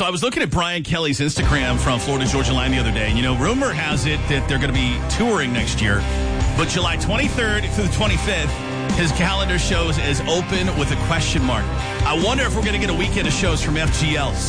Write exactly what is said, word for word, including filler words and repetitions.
So I was looking at Brian Kelly's Instagram from Florida Georgia Line the other day. And, you know, rumor has it that they're going to be touring next year. But July twenty-third through the twenty-fifth, his calendar shows as open with a question mark. I wonder if we're going to get a weekend of shows from F G L.